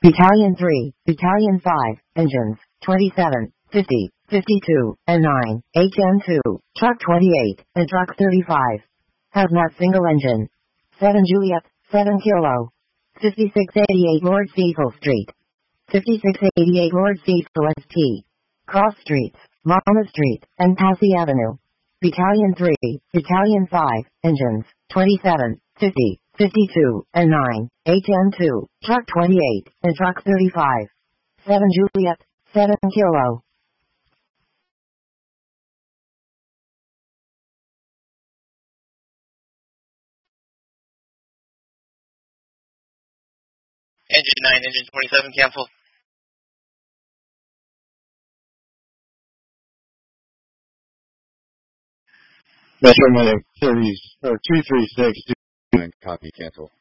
Battalion 3, Battalion 5, engines, 27, 50, 52, and 9, HM2, Truck 28, and Truck 35. Hazmat single engine. 7 Juliet, 7 Kilo. 5688 Lord Cecil Street. 5688 Lord Cecil ST. Cross Streets, Mama Street, and Passy Avenue. Battalion 3, Battalion 5, engines, 27, 50, 52, and 9, HM2, Truck 28, and Truck 35. 7 Juliet, 7 Kilo. Engine 9, Engine 27, cancel. Metro Medic 236, copy, cancel.